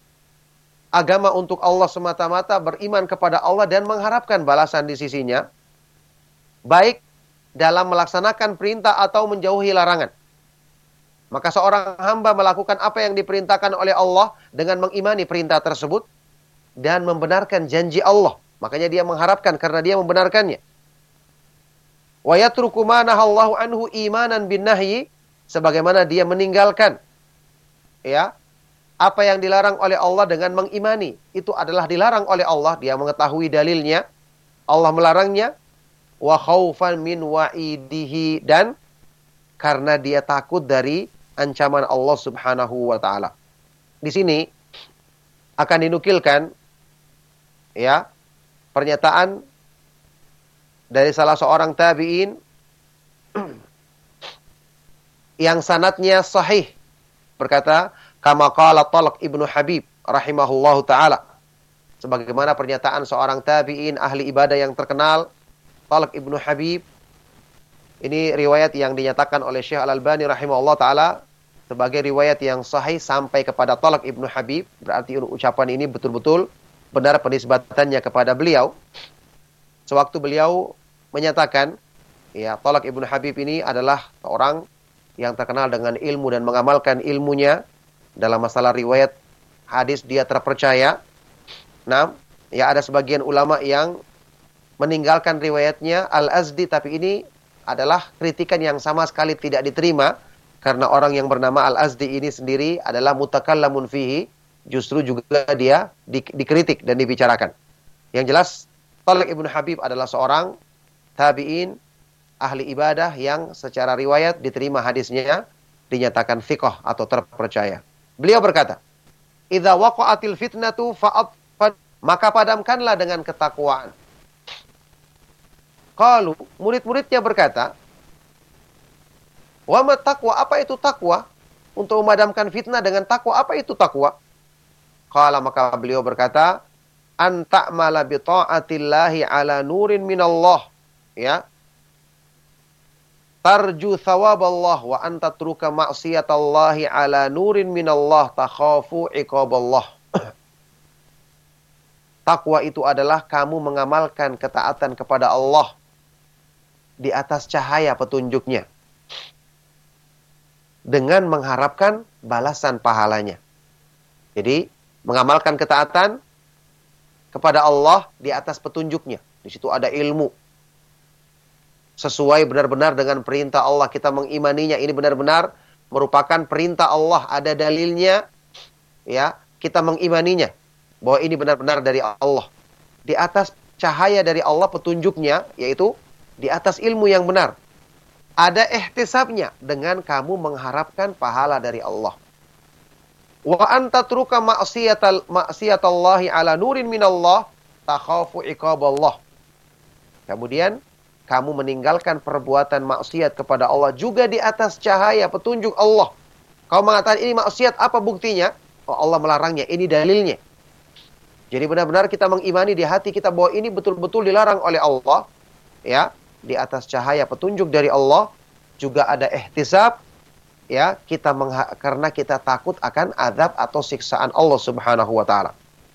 agama untuk Allah semata-mata, beriman kepada Allah dan mengharapkan balasan di sisinya, baik dalam melaksanakan perintah atau menjauhi larangan. Maka seorang hamba melakukan apa yang diperintahkan oleh Allah dengan mengimani perintah tersebut dan membenarkan janji Allah. Makanya dia mengharapkan karena dia membenarkannya. Wa yatruku ma nahallahu anhu imanan bin nahyi, sebagaimana dia meninggalkan ya apa yang dilarang oleh Allah dengan mengimani. Itu adalah dilarang oleh Allah, dia mengetahui dalilnya, Allah melarangnya. Wa khaufan min wa'idihi, dan karena dia takut dari ancaman Allah Subhanahu wa taala. Di sini akan dinukilkan ya pernyataan dari salah seorang tabi'in yang sanadnya sahih, berkata, kama qala Talq ibnu Habib rahimahullahu taala, sebagaimana pernyataan seorang tabi'in ahli ibadah yang terkenal, Talq ibnu Habib. Ini riwayat yang dinyatakan oleh Syekh Al-Albani rahimahullah ta'ala sebagai riwayat yang sahih sampai kepada Talq ibnu Habib. Berarti ucapan ini betul-betul benar penisbatannya kepada beliau. Sewaktu beliau menyatakan, ya, Talq ibnu Habib ini adalah orang yang terkenal dengan ilmu dan mengamalkan ilmunya dalam masalah riwayat hadis, dia terpercaya. Nah, ya ada sebagian ulama yang meninggalkan riwayatnya Al-Azdi, tapi ini adalah kritikan yang sama sekali tidak diterima, karena orang yang bernama Al-Azdi ini sendiri adalah mutakallamun fihi, justru juga dia di, dikritik dan dibicarakan. Yang jelas, Talq ibnu Habib adalah seorang tabi'in, ahli ibadah yang secara riwayat diterima hadisnya, dinyatakan thiqah atau terpercaya. Beliau berkata, idza waqa'atil fitnatu fa'at, maka padamkanlah dengan ketakwaan. Qalu, murid-muridnya berkata, wa ma taqwa, apa itu takwa? Untuk memadamkan fitnah dengan takwa, apa itu takwa? Qala, maka beliau berkata, an ta'mala bi ta'atillahi ala nurin minallah, ya. Tarju thawaballah wa anta tatruka ma'siyatallahi ala nurin minallah takhafu iqaballah. Takwa itu adalah kamu mengamalkan ketaatan kepada Allah di atas cahaya petunjuknya, dengan mengharapkan balasan pahalanya. Jadi, mengamalkan ketaatan kepada Allah di atas petunjuknya. Di situ ada ilmu. Sesuai benar-benar dengan perintah Allah, kita mengimaninya, ini benar-benar merupakan perintah Allah, ada dalilnya, ya, kita mengimaninya bahwa ini benar-benar dari Allah. Di atas cahaya dari Allah petunjuknya, yaitu di atas ilmu yang benar. Ada ihtisabnya dengan kamu mengharapkan pahala dari Allah. Wa anta tatruka ma'siyatal ma'siyatallahi ala nurin minallah takhafu iqaballah. Kemudian kamu meninggalkan perbuatan maksiat kepada Allah juga di atas cahaya petunjuk Allah. Kau mengatakan ini maksiat, apa buktinya? Oh, Allah melarangnya, ini dalilnya. Jadi benar-benar kita mengimani di hati kita bahwa ini betul-betul dilarang oleh Allah, ya. Di atas cahaya petunjuk dari Allah juga ada ihtisab, ya, kita mengha- karena kita takut akan azab atau siksaan Allah Subhanahu wa taala.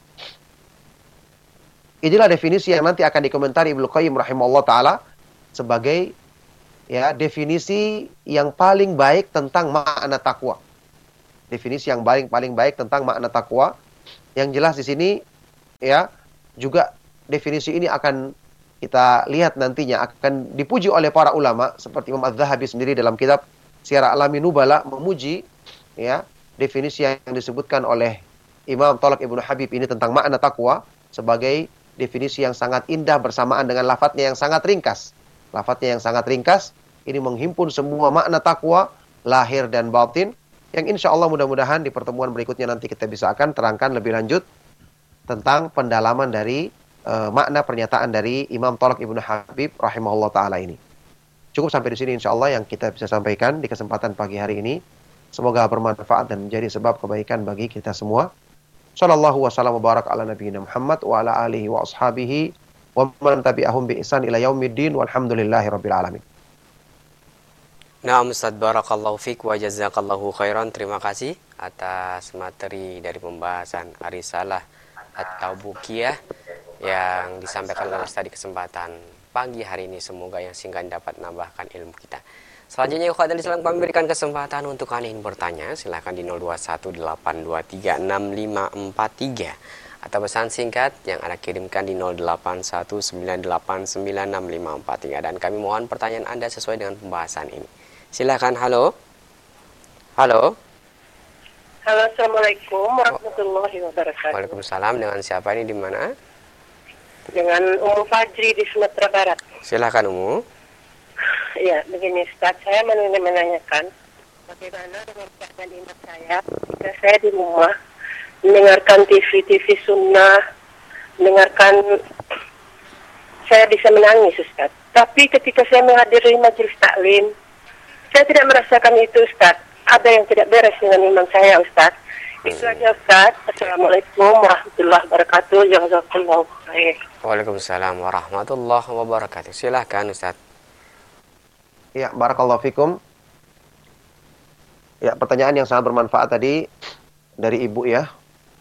Inilah definisi yang nanti akan dikomentari Ibnu Qayyim rahimahullah taala sebagai, ya, definisi yang paling baik tentang makna takwa. Definisi yang paling paling baik tentang makna takwa. Yang jelas di sini, ya, juga definisi ini akan kita lihat nantinya akan dipuji oleh para ulama, seperti Imam Az-Zahabi sendiri dalam kitab Syiar A'lamin Nubala memuji, ya, definisi yang disebutkan oleh Imam Talq ibnu Habib ini tentang makna takwa sebagai definisi yang sangat indah bersamaan dengan lafadznya yang sangat ringkas. Lafadznya yang sangat ringkas ini menghimpun semua makna takwa lahir dan batin, yang insya Allah mudah-mudahan di pertemuan berikutnya nanti kita bisa akan terangkan lebih lanjut tentang pendalaman dari Uh, makna pernyataan dari Imam Talq ibnu Habib rahimahullah ta'ala ini. Cukup sampai di sini insya Allah yang kita bisa sampaikan di kesempatan pagi hari ini. Semoga bermanfaat dan menjadi sebab kebaikan bagi kita semua. Sallallahu wasallam wa barak ala nabiyina Muhammad wa ala alihi wa ashabihi wa man tabi'ahum bi ihsan ila yaumiddin walhamdulillahi rabbil alamin. Nah, Ustaz, barakallahu fiik wa jazakallahu khairan. Terima kasih atas materi dari pembahasan Arisalah At-Tabukiyah yang disampaikan oleh Ustaz di kesempatan pagi hari ini. Semoga yang singkat dapat menambahkan ilmu kita. Selanjutnya, ikhwatal Islam, kami berikan kesempatan untuk kalian bertanya. Silahkan di nol dua satu delapan dua tiga enam lima empat tiga atau pesan singkat yang Anda kirimkan di nol delapan satu sembilan delapan sembilan enam lima empat tiga, dan kami mohon pertanyaan Anda sesuai dengan pembahasan ini. Silakan. Halo. Halo. Halo, Assalamualaikum warahmatullahi wabarakatuh. Waalaikumsalam. Dengan siapa ini, di mana? Dengan Umu Fajri di Sumatera Barat. Silakan, Umu. Ya, begini Ustaz, saya men- menanyakan bagaimana dengan keadaan iman saya ketika saya di rumah mendengarkan T V T V sunnah, mendengarkan, saya bisa menangis Ustaz. Tapi ketika saya menghadiri majelis taklim, saya tidak merasakan itu Ustaz. Ada yang tidak beres dengan iman saya Ustaz. Itu aja Ustaz. Assalamualaikum warahmatullahi wabarakatuh. Jazakallahu khair. Waalaikumsalam warahmatullahi wabarakatuh. Silakan Ustaz. Ya, barakallahu fikum. Ya, pertanyaan yang sangat bermanfaat tadi dari Ibu ya.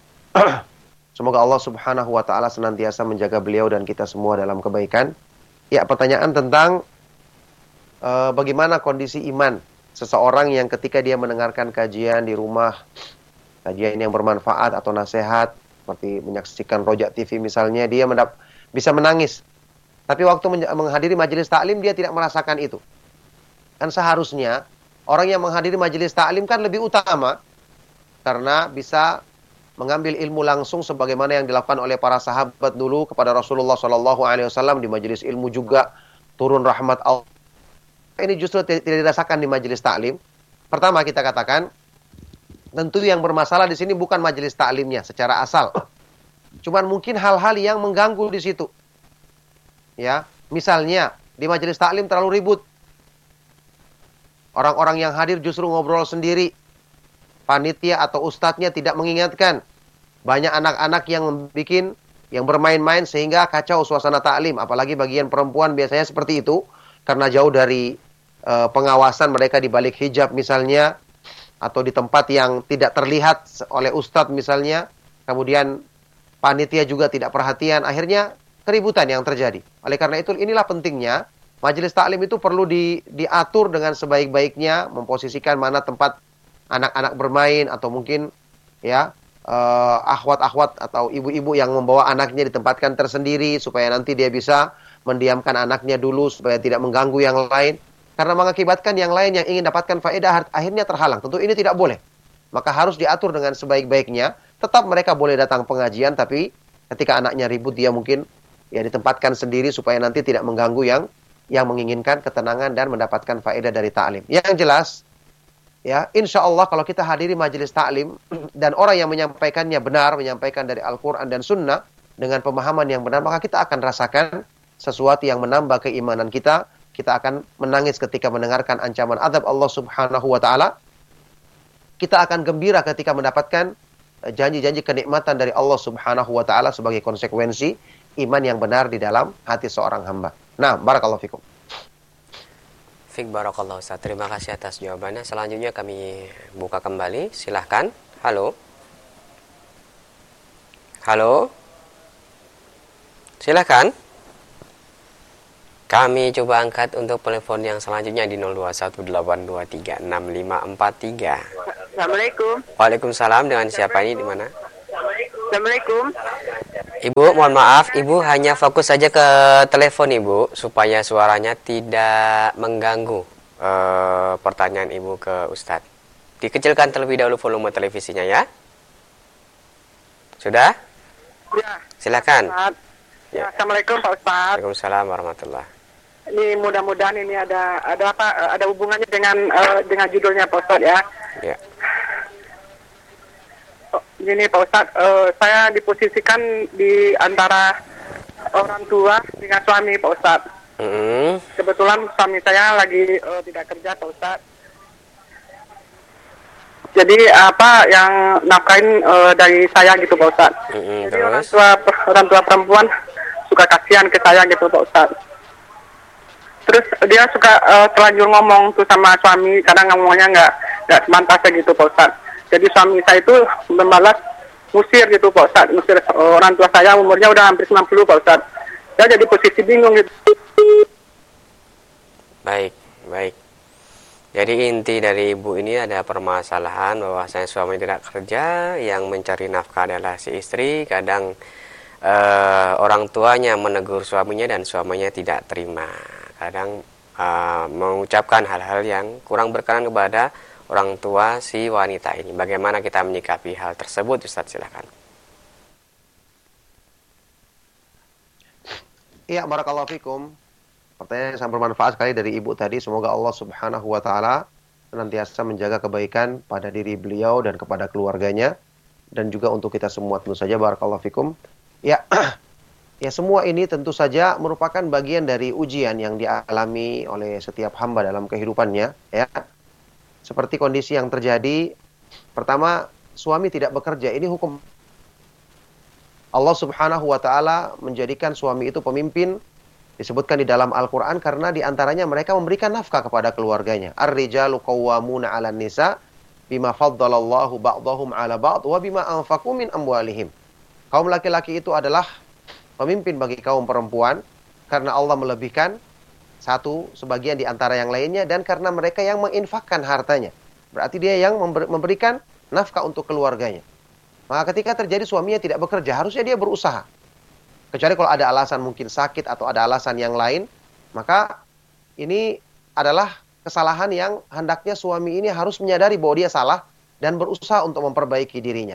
Semoga Allah Subhanahu wa taala senantiasa menjaga beliau dan kita semua dalam kebaikan. Ya, pertanyaan tentang uh, bagaimana kondisi iman seseorang yang ketika dia mendengarkan kajian di rumah, kajian yang bermanfaat atau nasihat, seperti menyaksikan Rojak T V misalnya, dia mendap- bisa menangis. Tapi waktu men- menghadiri majelis taklim dia tidak merasakan itu. Kan seharusnya orang yang menghadiri majelis taklim kan lebih utama, karena bisa mengambil ilmu langsung sebagaimana yang dilakukan oleh para sahabat dulu kepada Rasulullah shallallahu alaihi wasallam. Di majelis ilmu juga turun rahmat Allah. Ini justru tidak dirasakan di majelis taklim. Pertama kita katakan, tentu yang bermasalah di sini bukan majelis taklimnya secara asal. Cuman mungkin hal-hal yang mengganggu di situ. Ya, misalnya di majelis taklim terlalu ribut. Orang-orang yang hadir justru ngobrol sendiri. Panitia atau ustadznya tidak mengingatkan. Banyak anak-anak yang bikin, yang bermain-main sehingga kacau suasana taklim. Apalagi bagian perempuan biasanya seperti itu. Karena jauh dari uh, pengawasan mereka di balik hijab misalnya. Atau di tempat yang tidak terlihat oleh ustadz misalnya. Kemudian panitia juga tidak perhatian. Akhirnya keributan yang terjadi. Oleh karena itu inilah pentingnya. Majelis taklim itu perlu di, diatur dengan sebaik-baiknya. Memposisikan mana tempat anak-anak bermain. Atau mungkin ya uh, akhwat-akhwat atau ibu-ibu yang membawa anaknya ditempatkan tersendiri. Supaya nanti dia bisa mendiamkan anaknya dulu supaya tidak mengganggu yang lain. Karena mengakibatkan yang lain yang ingin dapatkan faedah akhirnya terhalang. Tentu ini tidak boleh. Maka harus diatur dengan sebaik-baiknya. Tetap mereka boleh datang pengajian, tapi ketika anaknya ribut dia mungkin ya ditempatkan sendiri supaya nanti tidak mengganggu yang yang menginginkan ketenangan dan mendapatkan faedah dari ta'lim. Yang jelas, ya insya Allah kalau kita hadiri majelis ta'lim dan orang yang menyampaikannya benar, menyampaikan dari Al-Quran dan Sunnah dengan pemahaman yang benar, maka kita akan rasakan sesuatu yang menambah keimanan kita. Kita akan menangis ketika mendengarkan ancaman azab Allah Subhanahu wa taala. Kita akan gembira ketika mendapatkan janji-janji kenikmatan dari Allah Subhanahu wa taala sebagai konsekuensi iman yang benar di dalam hati seorang hamba. Nah, barakallahu fikum. Fik barakallahu Ustaz. Terima kasih atas jawabannya. Selanjutnya kami buka kembali. Silahkan. Halo. Halo. Silahkan. Kami coba angkat untuk telepon yang selanjutnya di nol dua satu delapan dua tiga enam lima empat tiga. Assalamualaikum. Waalaikumsalam. Dengan siapa ini, di mana? Assalamualaikum. Ibu, mohon maaf, Ibu hanya fokus saja ke telepon Ibu supaya suaranya tidak mengganggu uh, pertanyaan Ibu ke Ustadz. Dikecilkan terlebih dahulu volume televisinya ya. Sudah? Ya. Silakan. Ustaz. Ya. Assalamualaikum Pak Ustaz. Waalaikumsalam warahmatullahi. Ini mudah-mudahan ini ada ada apa ada hubungannya dengan uh, dengan judulnya Pak Ustaz ya. Ya. Oh, Gini Pak Ustadz, uh, saya diposisikan di antara orang tua dengan suami Pak Ustadz. Mm-hmm. Kebetulan suami saya lagi uh, tidak kerja Pak Ustadz. Jadi apa yang nafkahin uh, dari saya gitu Pak Ustadz. Mm-hmm. Jadi Terus? orang tua orang tua perempuan suka kasihan ke saya gitu Pak Ustadz. Terus dia suka uh, terlanjur ngomong tuh sama suami, kadang ngomongnya nggak nggak semantasnya gitu Pak Ustadz. Jadi suami saya itu membalas musir gitu Pak Ustadz, musir orang tua saya umurnya udah hampir sembilan puluh Pak Ustadz. Saya jadi posisi bingung gitu. Baik, baik. Jadi inti dari ibu ini ada permasalahan bahwasanya suami tidak kerja, yang mencari nafkah adalah si istri. Kadang eh, orang tuanya menegur suaminya dan suaminya tidak terima. Kadang eh, mengucapkan hal-hal yang kurang berkenan kepada orang tua si wanita ini. Bagaimana kita menyikapi hal tersebut, Ustaz? Silakan. Iya, barakallahu fikum. Pertanyaan yang sangat bermanfaat sekali dari ibu tadi. Semoga Allah subhanahu wa ta'ala senantiasa menjaga kebaikan pada diri beliau dan kepada keluarganya. Dan juga untuk kita semua tentu saja, barakallahu fikum. Ya, ya semua ini tentu saja merupakan bagian dari ujian yang dialami oleh setiap hamba dalam kehidupannya. Ya, seperti kondisi yang terjadi. Pertama, suami tidak bekerja. Ini hukum Allah subhanahu wa ta'ala menjadikan suami itu pemimpin, disebutkan di dalam Al-Quran, karena diantaranya mereka memberikan nafkah kepada keluarganya. Ar-rijalu qawwamuna 'alan nisa bima faddalallahu ba'dahum 'ala ba'd wa bima anfaqu min amwalihim. Kaum laki-laki itu adalah pemimpin bagi kaum perempuan karena Allah melebihkan satu sebagian di antara yang lainnya, dan karena mereka yang menginfakkan hartanya. Berarti dia yang memberikan nafkah untuk keluarganya. Maka ketika terjadi suaminya tidak bekerja, harusnya dia berusaha. Kecuali kalau ada alasan mungkin sakit atau ada alasan yang lain, maka ini adalah kesalahan yang hendaknya suami ini harus menyadari bahwa dia salah dan berusaha untuk memperbaiki dirinya.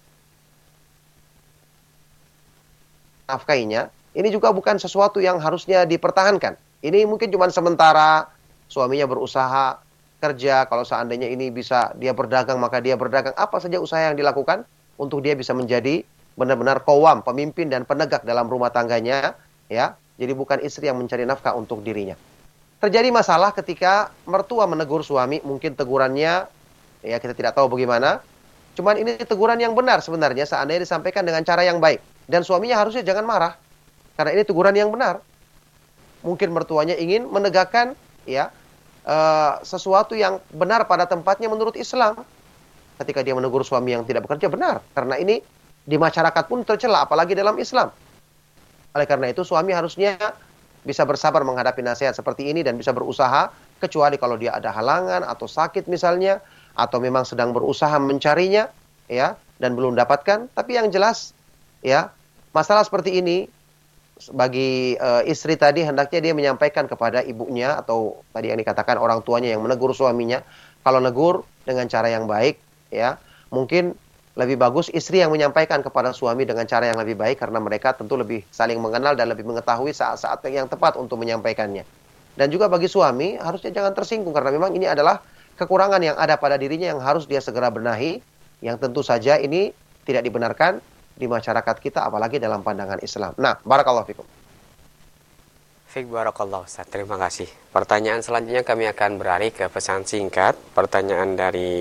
Nafkainya, ini juga bukan sesuatu yang harusnya dipertahankan. Ini mungkin cuma sementara, suaminya berusaha kerja, kalau seandainya ini bisa dia berdagang, maka dia berdagang. Apa saja usaha yang dilakukan untuk dia bisa menjadi benar-benar qawwam, pemimpin dan penegak dalam rumah tangganya, ya. Jadi bukan istri yang mencari nafkah untuk dirinya. Terjadi masalah ketika mertua menegur suami, mungkin tegurannya, ya kita tidak tahu bagaimana. Cuman ini teguran yang benar sebenarnya, seandainya disampaikan dengan cara yang baik. Dan suaminya harusnya jangan marah, karena ini teguran yang benar. Mungkin mertuanya ingin menegakkan, ya, uh, sesuatu yang benar pada tempatnya menurut Islam. Ketika dia menegur suami yang tidak bekerja, benar. Karena ini di masyarakat pun tercela, apalagi dalam Islam. Oleh karena itu, suami harusnya bisa bersabar menghadapi nasihat seperti ini dan bisa berusaha, kecuali kalau dia ada halangan atau sakit misalnya, atau memang sedang berusaha mencarinya, ya, dan belum dapatkan. Tapi yang jelas, ya, masalah seperti ini, bagi e, istri tadi hendaknya dia menyampaikan kepada ibunya, atau tadi yang dikatakan orang tuanya yang menegur suaminya. Kalau negur dengan cara yang baik, ya, mungkin lebih bagus istri yang menyampaikan kepada suami dengan cara yang lebih baik, karena mereka tentu lebih saling mengenal dan lebih mengetahui saat-saat yang tepat untuk menyampaikannya. Dan juga bagi suami harusnya jangan tersinggung, karena memang ini adalah kekurangan yang ada pada dirinya yang harus dia segera benahi, yang tentu saja ini tidak dibenarkan di masyarakat kita, apalagi dalam pandangan Islam. Nah, barakallahu fikum. Fik barakallah, Ustaz. Terima kasih. Pertanyaan selanjutnya kami akan beralih ke pesan singkat. Pertanyaan dari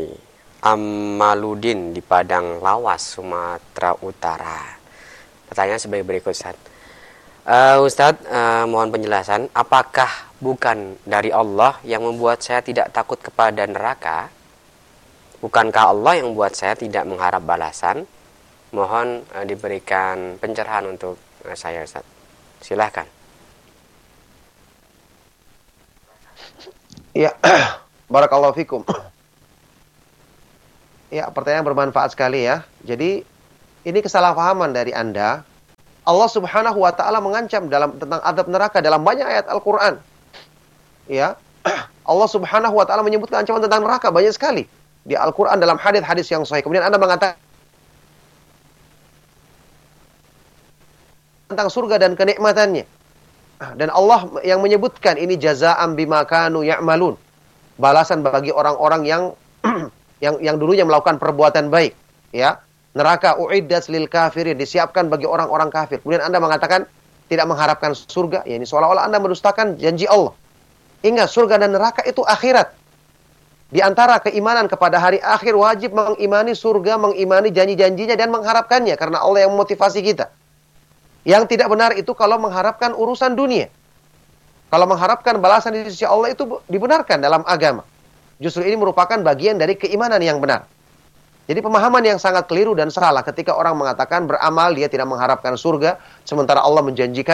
Amaludin di Padang Lawas, Sumatera Utara. Pertanyaan sebagai berikut, Ustaz. Uh, Ustaz, uh, mohon penjelasan. Apakah bukan dari Allah yang membuat saya tidak takut kepada neraka? Bukankah Allah yang membuat saya tidak mengharap balasan? Mohon uh, diberikan pencerahan untuk uh, saya, Ustaz. Silahkan. Ya, barakallahu fikum. Ya, pertanyaan bermanfaat sekali ya. Jadi, ini kesalahpahaman dari Anda. Allah subhanahu wa ta'ala mengancam dalam tentang adab neraka dalam banyak ayat Al-Quran. Ya, Allah subhanahu wa ta'ala menyebutkan ancaman tentang neraka banyak sekali. Di Al-Quran dalam hadis-hadis yang sahih. Kemudian Anda mengatakan tentang surga dan kenikmatannya. Dan Allah yang menyebutkan ini jazaa'an bima kanu ya'malun. Balasan bagi orang-orang yang yang yang dulunya melakukan perbuatan baik, ya. Neraka uiddat lil kafirin, disiapkan bagi orang-orang kafir. Kemudian Anda mengatakan tidak mengharapkan surga, ya ini seolah-olah Anda mendustakan janji Allah. Ingat, surga dan neraka itu akhirat. Di antara keimanan kepada hari akhir wajib mengimani surga, mengimani janji-janjinya dan mengharapkannya, karena Allah yang memotivasi kita. Yang tidak benar itu kalau mengharapkan urusan dunia. Kalau mengharapkan balasan di sisi Allah itu dibenarkan dalam agama. Justru ini merupakan bagian dari keimanan yang benar. Jadi pemahaman yang sangat keliru dan salah ketika orang mengatakan beramal dia tidak mengharapkan surga, sementara Allah menjanjikannya.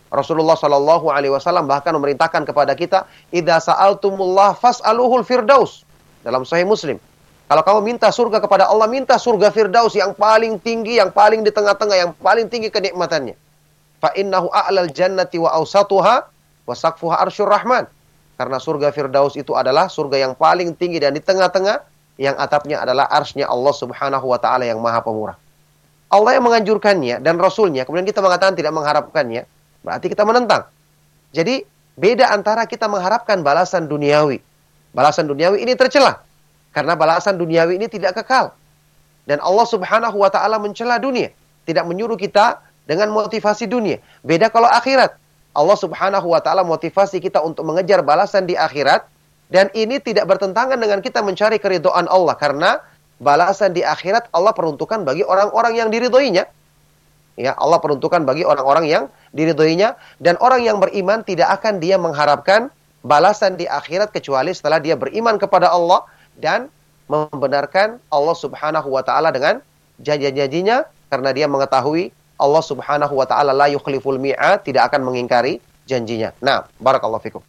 Rasulullah Shallallahu Alaihi Wasallam bahkan memerintahkan kepada kita, idza sa'altumullah fas'aluhul firdaus. Dalam Sahih Muslim, kalau kamu minta surga kepada Allah, minta surga firdaus yang paling tinggi, yang paling di tengah-tengah, yang paling tinggi kenikmatannya. Fa innahu a'lal jannati wa awsatuha wa saqfuha arsyur rahman. Karena surga firdaus itu adalah surga yang paling tinggi dan di tengah-tengah, yang atapnya adalah arsy-Nya Allah Subhanahu wa taala yang Maha Pemurah. Allah yang menganjurkannya dan Rasulnya, kemudian kita mengatakan tidak mengharapkannya, berarti kita menentang. Jadi, beda antara kita mengharapkan balasan duniawi. Balasan duniawi ini tercela. Karena balasan duniawi ini tidak kekal. Dan Allah Subhanahu wa taala mencela dunia. Tidak menyuruh kita dengan motivasi dunia. Beda kalau akhirat. Allah Subhanahu wa taala motivasi kita untuk mengejar balasan di akhirat. Dan ini tidak bertentangan dengan kita mencari keridhaan Allah. Karena balasan di akhirat Allah peruntukkan bagi orang-orang yang diridhoinya. Ya, Allah peruntukkan bagi orang-orang yang diridhoinya. Dan orang yang beriman tidak akan dia mengharapkan balasan di akhirat kecuali setelah dia beriman kepada Allah dan membenarkan Allah Subhanahu wa taala dengan janji-janjinya, karena dia mengetahui Allah Subhanahu wa taala la yukhliful mi'ad, tidak akan mengingkari janjinya. Nah, barakallahu fikum.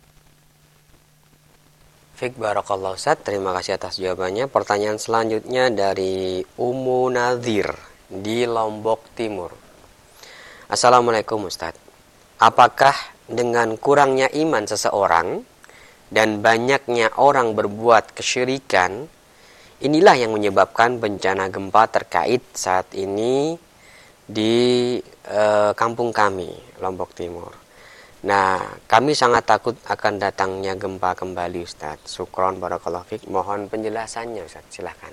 Fik barakallahu Ustaz, terima kasih atas jawabannya. Pertanyaan selanjutnya dari Ummu Nadir di Lombok Timur. Assalamualaikum Ustaz. Apakah dengan kurangnya iman seseorang dan banyaknya orang berbuat kesyirikan, inilah yang menyebabkan bencana gempa terkait saat ini di eh, kampung kami, Lombok Timur. Nah, kami sangat takut akan datangnya gempa kembali Ustaz. Syukron barakallahu fiik. Mohon penjelasannya Ustaz, silakan.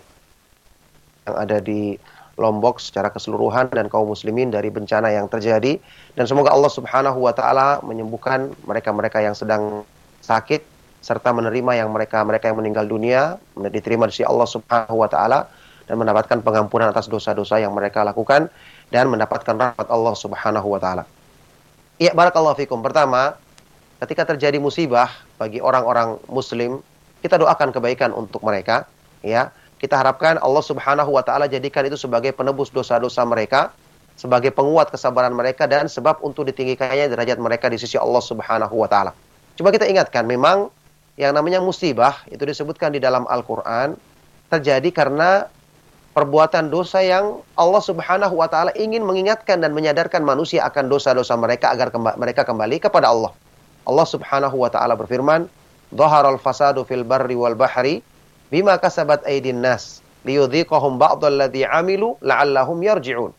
Yang ada di Lombok secara keseluruhan dan kaum muslimin dari bencana yang terjadi, dan semoga Allah Subhanahu wa taala menyembuhkan mereka-mereka yang sedang sakit serta menerima yang mereka-mereka yang meninggal dunia diterima di sisi Allah Subhanahu wa taala dan mendapatkan pengampunan atas dosa-dosa yang mereka lakukan dan mendapatkan rahmat Allah Subhanahu wa taala. Ya, barakallahu fikum. Pertama, ketika terjadi musibah bagi orang-orang muslim, kita doakan kebaikan untuk mereka, ya. Kita harapkan Allah Subhanahu wa taala jadikan itu sebagai penebus dosa-dosa mereka, sebagai penguat kesabaran mereka dan sebab untuk ditinggikannya derajat mereka di sisi Allah Subhanahu wa taala. Coba kita ingatkan, memang yang namanya musibah itu disebutkan di dalam Al-Qur'an terjadi karena perbuatan dosa yang Allah Subhanahu wa taala ingin mengingatkan dan menyadarkan manusia akan dosa-dosa mereka agar kemba- mereka kembali kepada Allah. Allah Subhanahu wa taala berfirman, "Dhaharal fasadu fil barri wal bahri bima kasabat aydin nas liyudhiqahum ba'dalladzi 'amilu la'allahum yarji'un."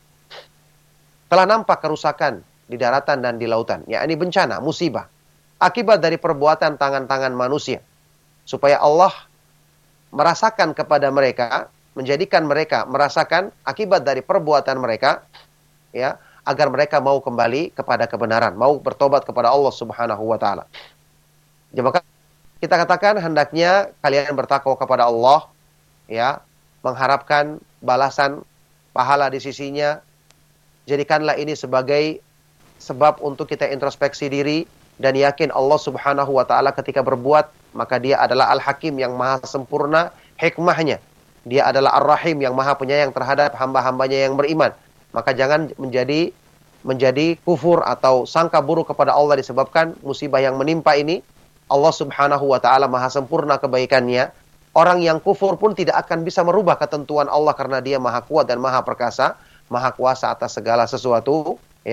Telah nampak kerusakan di daratan dan di lautan, yakni bencana, musibah, akibat dari perbuatan tangan-tangan manusia, supaya Allah merasakan kepada mereka, menjadikan mereka merasakan akibat dari perbuatan mereka, ya, agar mereka mau kembali kepada kebenaran, mau bertobat kepada Allah Subhanahu wa taala. Jadi kita katakan hendaknya kalian bertakwa kepada Allah, ya, mengharapkan balasan pahala di sisinya. Jadikanlah ini sebagai sebab untuk kita introspeksi diri dan yakin Allah Subhanahu wa taala ketika berbuat, maka Dia adalah Al-Hakim yang maha sempurna hikmahnya. Dia adalah Ar-Rahim yang maha penyayang terhadap hamba-hambanya yang beriman. Maka jangan menjadi menjadi kufur atau sangka buruk kepada Allah disebabkan musibah yang menimpa ini. Allah Subhanahu wa taala maha sempurna kebaikannya. Orang yang kufur pun tidak akan bisa merubah ketentuan Allah karena Dia maha kuat dan maha perkasa, maha kuasa atas segala sesuatu.